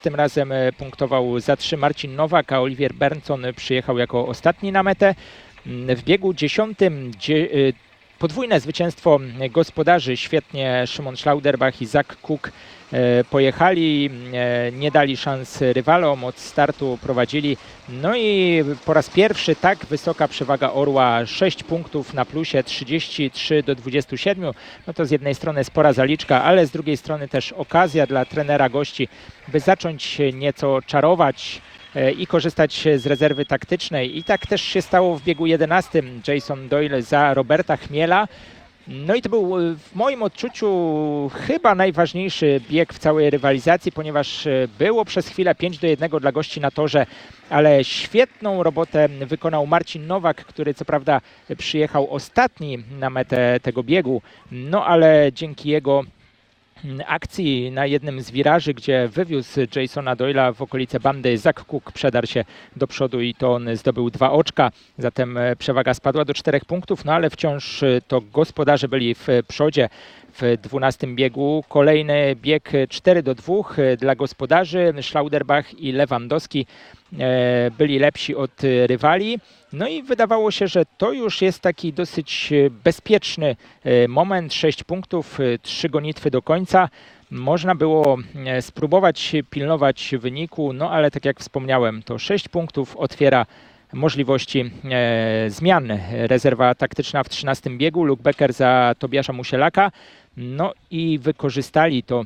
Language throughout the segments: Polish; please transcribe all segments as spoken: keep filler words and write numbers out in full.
Tym razem punktował za trzy Marcin Nowak, a Oliver Bernson przyjechał jako ostatni na metę. W biegu dziesiątym dzie podwójne zwycięstwo gospodarzy. Świetnie Szymon Schlauderbach i Zach Cook pojechali, nie dali szans rywalom, od startu prowadzili. No i po raz pierwszy tak wysoka przewaga Orła, sześć punktów na plusie, trzydzieści trzy do dwudziestu siedmiu. No to z jednej strony spora zaliczka, ale z drugiej strony też okazja dla trenera gości, by zacząć nieco czarować i korzystać z rezerwy taktycznej. I tak też się stało w biegu jedenastym. Jason Doyle za Roberta Chmiela. No i to był w moim odczuciu chyba najważniejszy bieg w całej rywalizacji, ponieważ było przez chwilę pięć do jednego dla gości na torze, ale świetną robotę wykonał Marcin Nowak, który co prawda przyjechał ostatni na metę tego biegu, no ale dzięki jego akcji na jednym z wiraży, gdzie wywiózł Jasona Doyle'a w okolice bandy, Zach Cook przedarł się do przodu i to on zdobył dwa oczka. Zatem przewaga spadła do czterech punktów, no ale wciąż to gospodarze byli w przodzie w dwunastym biegu. Kolejny bieg cztery do dwóch dla gospodarzy. Schlauderbach i Lewandowski byli lepsi od rywali. No i wydawało się, że to już jest taki dosyć bezpieczny moment. sześć punktów, trzy gonitwy do końca. Można było spróbować pilnować wyniku, no ale tak jak wspomniałem, to sześć punktów otwiera możliwości e, zmian. Rezerwa taktyczna w trzynastym biegu, Luke Becker za Tobiasza Musielaka. No i wykorzystali to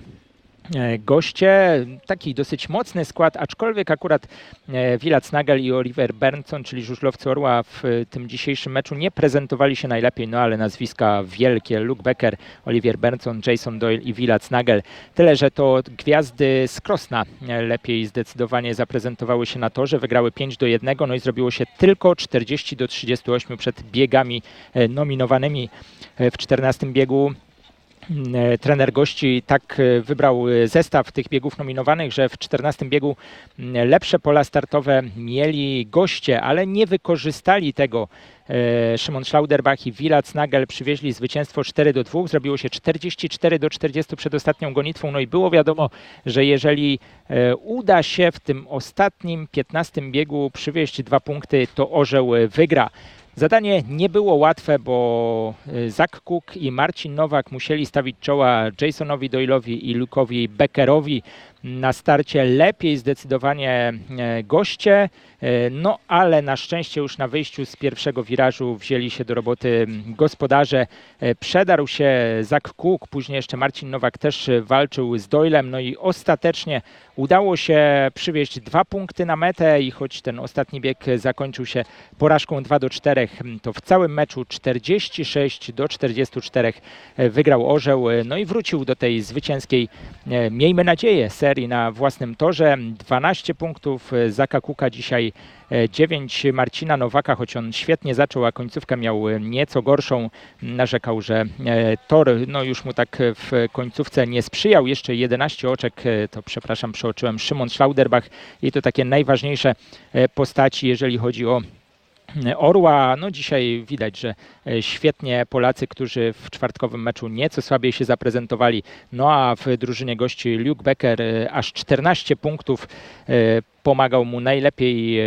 goście. Taki dosyć mocny skład, aczkolwiek akurat Wilac Nagel i Oliver Bernson, czyli żużlowcy Orła, w tym dzisiejszym meczu nie prezentowali się najlepiej, no ale nazwiska wielkie: Luke Becker, Oliver Bernson, Jason Doyle i Wilac Nagel. Tyle, że to gwiazdy z Krosna lepiej zdecydowanie zaprezentowały się na torze, wygrały pięć do jednego, no i zrobiło się tylko czterdzieści do trzydziestu ośmiu przed biegami nominowanymi w czternastym biegu. Trener gości tak wybrał zestaw tych biegów nominowanych, że w czternastym biegu lepsze pola startowe mieli goście, ale nie wykorzystali tego. Szymon Schlauderbach i Wilac Nagel przywieźli zwycięstwo cztery do dwóch, zrobiło się czterdzieści cztery do czterdziestu przed ostatnią gonitwą, no i było wiadomo, że jeżeli uda się w tym ostatnim piętnastym biegu przywieźć dwa punkty, to Orzeł wygra. Zadanie nie było łatwe, bo Zach Cook i Marcin Nowak musieli stawić czoła Jasonowi Doyle'owi i Luke'owi Beckerowi. Na starcie lepiej zdecydowanie goście, no ale na szczęście już na wyjściu z pierwszego wirażu wzięli się do roboty gospodarze. Przedarł się Zach Cook, później jeszcze Marcin Nowak też walczył z Doylem, no i ostatecznie udało się przywieźć dwa punkty na metę i choć ten ostatni bieg zakończył się porażką dwa do czterech, to w całym meczu czterdzieści sześć do czterdziestu czterech wygrał Orzeł, no i wrócił do tej zwycięskiej, miejmy nadzieję, serii na własnym torze. dwanaście punktów Zacha Cooka dzisiaj, dziewięć Marcina Nowaka, choć on świetnie zaczął, a końcówkę miał nieco gorszą. Narzekał, że tor no już mu tak w końcówce nie sprzyjał. Jeszcze jedenaście oczek, to przepraszam, przeoczyłem, Szymon Schlauderbach i to takie najważniejsze postaci, jeżeli chodzi o Orła. No dzisiaj widać, że świetnie Polacy, którzy w czwartkowym meczu nieco słabiej się zaprezentowali. No a w drużynie gości Luke Becker aż czternaście punktów, pomagał mu najlepiej,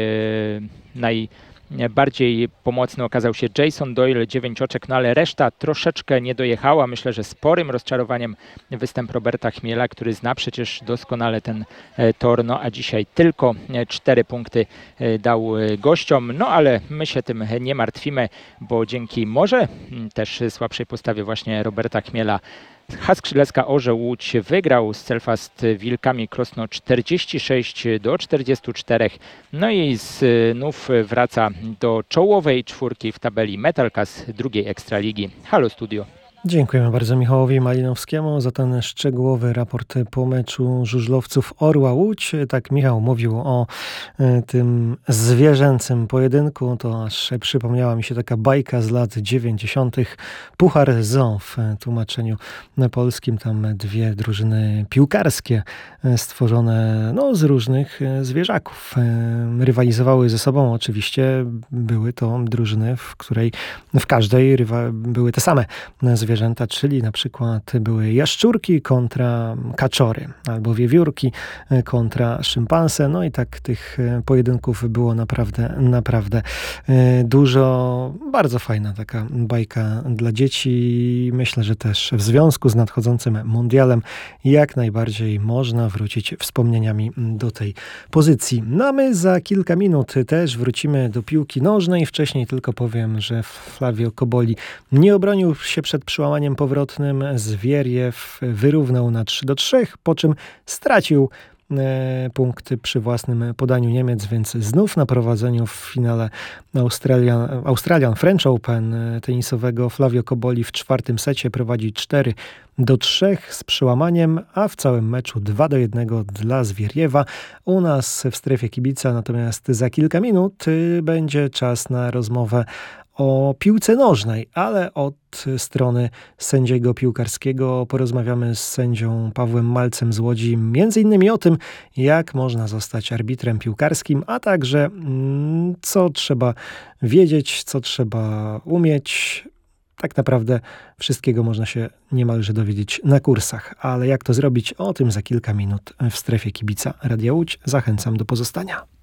najbardziej pomocny okazał się Jason Doyle, dziewięć oczek, no ale reszta troszeczkę nie dojechała. Myślę, że sporym rozczarowaniem występ Roberta Chmiela, który zna przecież doskonale ten tor, no a dzisiaj tylko cztery punkty dał gościom, no ale my się tym nie martwimy, bo dzięki może też słabszej postawie właśnie Roberta Chmiela H A S Skrzydlecka Orzeł Łódź wygrał z Celfast Wilkami Krosno czterdzieści sześć do czterdziestu czterech. No i znów wraca do czołowej czwórki w tabeli Metalcast drugiej Ekstraligi. Halo Studio. Dziękujemy bardzo Michałowi Malinowskiemu za ten szczegółowy raport po meczu żużlowców Orła Łódź. Tak Michał mówił o tym zwierzęcym pojedynku, to aż przypomniała mi się taka bajka z lat dziewięćdziesiątych. Puchar Zoo w tłumaczeniu polskim. Tam dwie drużyny piłkarskie stworzone no, z różnych zwierzaków. Rywalizowały ze sobą. Oczywiście były to drużyny, w której w każdej rywa- były te same zwierzęta. zwierzęta, czyli na przykład były jaszczurki kontra kaczory, albo wiewiórki kontra szympanse. No i tak tych pojedynków było naprawdę, naprawdę dużo. Bardzo fajna taka bajka dla dzieci. Myślę, że też w związku z nadchodzącym mundialem jak najbardziej można wrócić wspomnieniami do tej pozycji. No a my za kilka minut też wrócimy do piłki nożnej. Wcześniej tylko powiem, że Flavio Koboli nie obronił się przed przełamaniem powrotnym. Zwieriew wyrównał na trzy do trzech, po czym stracił punkty przy własnym podaniu Niemiec, więc znów na prowadzeniu w finale Australian, Australian French Open tenisowego Flavio Koboli w czwartym secie prowadzi cztery do trzech z przełamaniem, a w całym meczu dwa do jednego dla Zwieriewa. U nas w strefie kibica natomiast za kilka minut będzie czas na rozmowę o piłce nożnej, ale od strony sędziego piłkarskiego porozmawiamy z sędzią Pawłem Malcem z Łodzi, między innymi o tym, jak można zostać arbitrem piłkarskim, a także mm, co trzeba wiedzieć, co trzeba umieć. Tak naprawdę wszystkiego można się niemalże dowiedzieć na kursach, ale jak to zrobić, o tym za kilka minut w strefie kibica Radia Łódź. Zachęcam do pozostania.